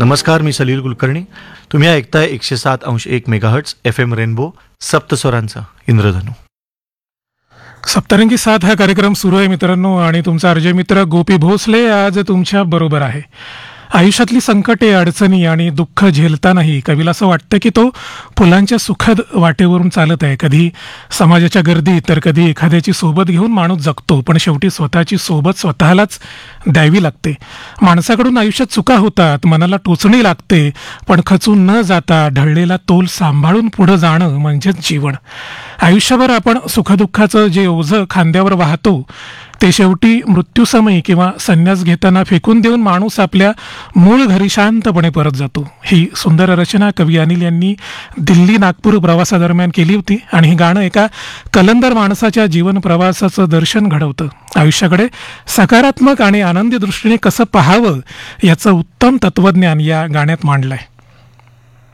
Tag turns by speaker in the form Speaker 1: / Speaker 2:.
Speaker 1: नमस्कार, मी सलील कुलकर्णी. तुम्ही ऐकताय 107.1 मेगाहर्ट्ज FM रेनबो, सप्तस्वरांचा इंद्रधनू.
Speaker 2: सप्तरंगी साथ हा कार्यक्रम सुरू आहे मित्रांनो, आणि तुमचा अर्जय मित्र गोपी भोसले आज तुमच्या बरोबर आहे. आयुष्यातली संकटे, अडचणी आणि दुःख झेलतानाही कवीला असं वाटतं की तो फुलांच्या सुखद वाटेवरून चालत आहे. कधी समाजाच्या गर्दीत तर कधी एखाद्याची सोबत घेऊन माणूस जगतो, पण शेवटी स्वतःची सोबत स्वतःलाच द्यावी लागते. माणसाकडून आयुष्यात चुका होतात, मनाला टोचणी लागते, पण खचून न जाता ढळलेला तोल सांभाळून पुढं जाणं म्हणजेच जीवन. आयुष्यभर आपण सुखदुःखाचं जे ओझं खांद्यावर वाहतो ते शेवटी मृत्यूसमयी किंवा संन्यास घेताना फेकून देऊन माणूस आपल्या मूळ घरी शांतपणे परत जातो. ही सुंदर रचना कवी अनिल यांनी दिल्ली नागपूर प्रवासादरम्यान केली होती, आणि हे गाणं एका कलंदर माणसाच्या जीवन प्रवासाचं दर्शन घडवतं. आयुष्याकडे सकारात्मक आणि आनंदी दृष्टीने कसं पाहावं याचं उत्तम तत्वज्ञान या गाण्यात मांडलंय.